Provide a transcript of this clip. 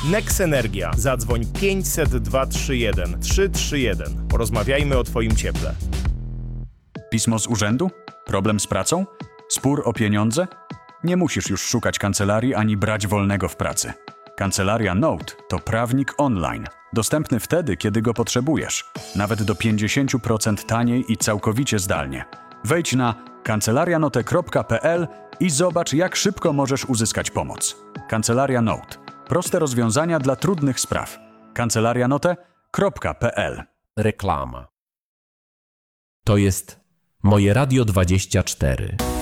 Nex Energia. Zadzwoń 500 231 331. Porozmawiajmy o Twoim cieple. Pismo z urzędu? Problem z pracą? Spór o pieniądze? Nie musisz już szukać kancelarii ani brać wolnego w pracy. Kancelaria Note to prawnik online. Dostępny wtedy, kiedy go potrzebujesz. Nawet do 50% taniej i całkowicie zdalnie. Wejdź na kancelarianote.pl i zobacz, jak szybko możesz uzyskać pomoc. Kancelaria Note. Proste rozwiązania dla trudnych spraw. kancelarianote.pl. Reklama. To jest Moje Radio 24.